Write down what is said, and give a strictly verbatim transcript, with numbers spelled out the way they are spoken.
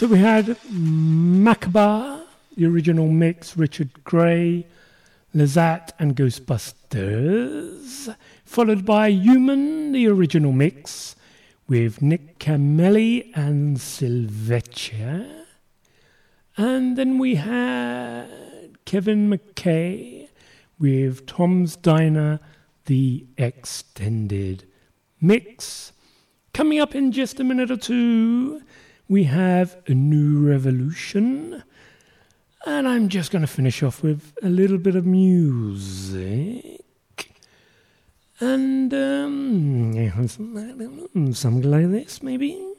So we had Makaba, the original mix, Richard Gray, Lazat and Ghostbusters, followed by Human, the original mix, with Nick Camelli and Silvecchia. And then we had Kevin McKay with Tom's Diner, the extended mix. Coming up in just a minute or two, we have A New Revolution. And I'm just going to finish off with a little bit of music. And um, something like this, maybe.